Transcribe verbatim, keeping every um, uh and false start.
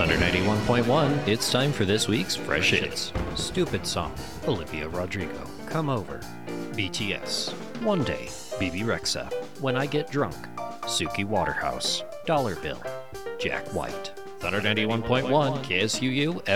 Thunder ninety-one point one, it's time for this week's Fresh Hits. Stupid Song, Olivia Rodrigo, Come Over. B T S, One Day, B B Rexha, When I Get Drunk. Suki Waterhouse, Dollar Bill. Jack White. Thunder ninety-one point one, K S U U,